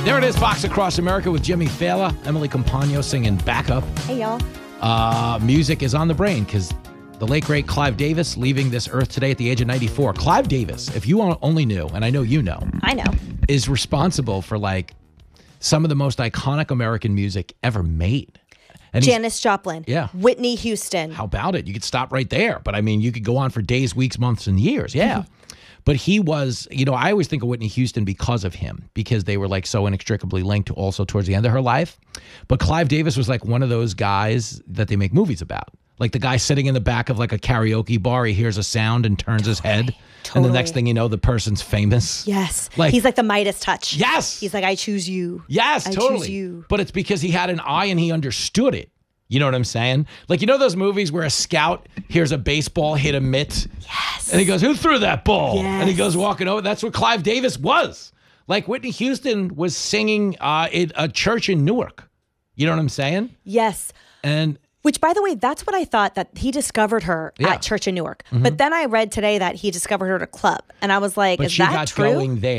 There it is, Fox Across America with Jimmy Fallon, Emily Compagno singing Backup. Hey, y'all. Music is on the brain because the late, great Clive Davis leaving this earth today at the age of 94. Clive Davis, if you only knew, and I know you know. I know. Is responsible for like some of the most iconic American music ever made. And Janis Joplin. Yeah. Whitney Houston. How about it? You could stop right there. But I mean, you could go on for days, weeks, months, and years. Yeah. But he was, I always think of Whitney Houston because of him, because they were like so inextricably linked also towards the end of her life. But Clive Davis was like one of those guys that they make movies about. Like the guy sitting in the back of like a karaoke bar, he hears a sound and turns his head. And the next thing you know, the person's famous. Yes. Like, he's like the Midas touch. Yes. He's like, I choose you. Yes, totally. I choose you. But it's because he had an eye and he understood it. You know what I'm saying? Like, those movies where a scout hears a baseball hit a mitt? Yes. And he goes, who threw that ball? Yes. And he goes walking over. That's what Clive Davis was. Like, Whitney Houston was singing at a church in Newark. You know what I'm saying? Yes. And which, by the way, that's what I thought, that he discovered her at church in Newark. But then I read today that he discovered her at a club. And I was like, is that true? But she got going there.